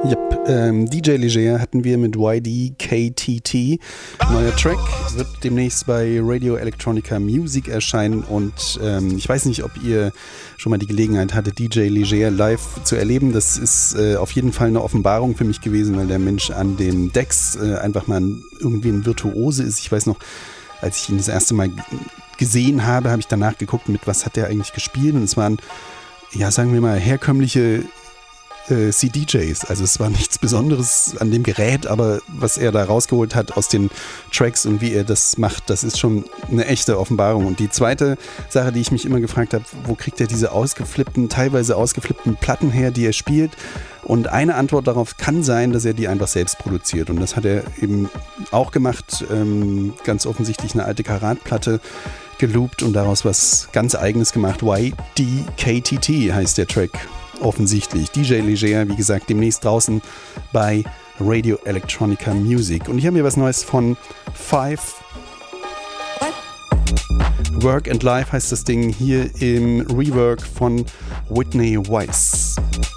Yep, DJ Leger hatten wir mit YDKTT. Neuer Track wird demnächst bei Radio Electronica Music erscheinen und ich weiß nicht, ob ihr schon mal die Gelegenheit hattet, DJ Leger live zu erleben. Das ist auf jeden Fall eine Offenbarung für mich gewesen, weil der Mensch an den Decks einfach mal irgendwie ein Virtuose ist. Ich weiß noch, als ich ihn das erste Mal gesehen habe, habe ich danach geguckt, mit was hat der eigentlich gespielt, und es waren, ja, sagen wir mal, herkömmliche CDJs. Also es war nichts Besonderes an dem Gerät, aber was er da rausgeholt hat aus den Tracks und wie er das macht, das ist schon eine echte Offenbarung. Und die zweite Sache, die ich mich immer gefragt habe, wo kriegt er diese teilweise ausgeflippten Platten her, die er spielt? Und eine Antwort darauf kann sein, dass er die einfach selbst produziert. Und das hat er eben auch gemacht. Ganz offensichtlich eine alte Karat-Platte geloopt und daraus was ganz Eigenes gemacht. YDKTT heißt der Track. Offensichtlich. DJ Leger, wie gesagt, demnächst draußen bei Radio Electronica Music. Und ich habe mir was Neues von Five. Work and Life heißt das Ding, hier im Rework von Whitney Weiss.